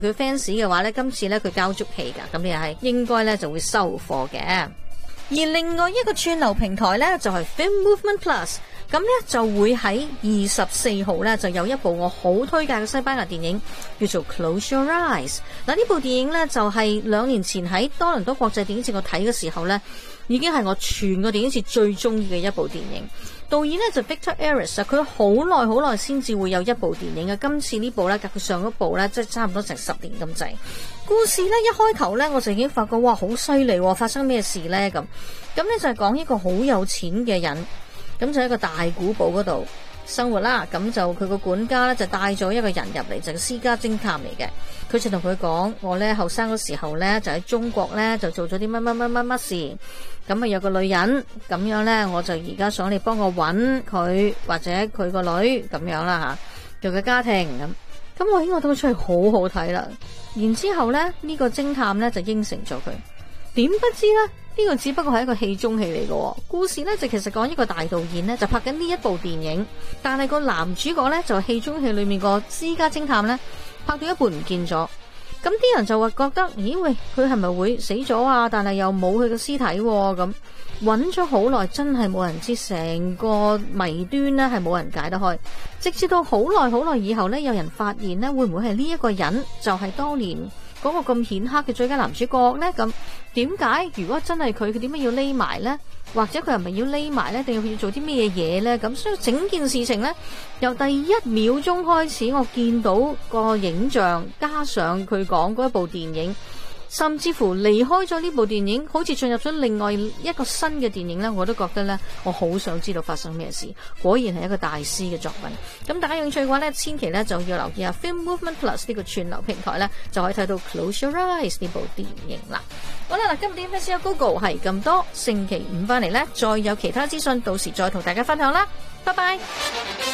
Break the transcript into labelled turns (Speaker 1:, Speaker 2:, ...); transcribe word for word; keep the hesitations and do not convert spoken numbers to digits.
Speaker 1: 佢 fans 嘅話呢，今次呢，佢交足戲㗎，咁你係應該呢就會收貨嘅。而另外一個串流平台呢，就係 Film Movement Plus， 咁呢就會喺二十四號呢，就有一部我好推介嘅西班牙電影叫做 Close Your Eyes。嗱，呢部電影呢，就係兩年前喺多倫多國際電影節我睇嘅時候呢，已經係我全個電影節最中意嘅一部電影。導演呢就 Victor Arias， 佢好耐好耐先至會有一部電影嘅。今次呢部呢，隔佢上一部呢，即係差唔多成十年咁滯。故事呢，一開頭呢，我就已經發覺哇，好犀利喎！發生咩事呢？咁咁呢就係講一個好有錢嘅人，咁就喺一個大古堡嗰度生活啦。咁就佢個管家呢，就帶咗一個人入嚟，就係私家偵探嚟嘅。佢就同佢講：我呢後生嗰時候呢，就喺中國呢，就做咗啲乜乜乜乜乜事。咁啊有個女人咁樣呢，我就而家想你幫我揾佢或者佢個女咁樣啦吓，做個家庭咁。咁我應該都出嚟好好睇啦。然之後呢，呢個偵探呢，就應承咗佢。點不知呢，呢個只不過係一個戲中戲嚟嘅。故事呢，就其實講一個大導演呢，就拍緊呢一部電影，但係個男主角呢，就係戲中戲裏面個私家偵探呢，拍到一半唔見咗。咁啲人就話覺得，咦喂，佢係咪會死咗啊？但係又冇佢個屍體咁，揾咗好耐，真係冇人知，成個謎端呢係冇人解得開。直至到好耐好耐以後呢，有人發現呢，會唔會係呢一個人就係當年嗰個咁顯赫嘅最佳男主角呢？咁點解如果真係佢，佢點解要匿埋呢？或者佢係咪要匿埋呢？定要要做啲咩嘢呢？咁所以整件事情呢，由第一秒鐘開始，我見到個影像，加上佢講嗰一部電影，甚至乎離開咗呢部電影，好似進入咗另外一個新嘅電影呢，我都覺得呢，我好想知道發生咩事。果然係一個大師嘅作品。咁大家有興趣嘅話呢，千祈呢就要留意下 Film Movement Plus 呢個串流平台呢，就可以睇到 Close Your Eyes 呢部電影啦。好啦，嗱，今日點 F C Go Go 係咁多，星期五翻嚟呢，再有其他資訊，到時再同大家分享啦。拜拜。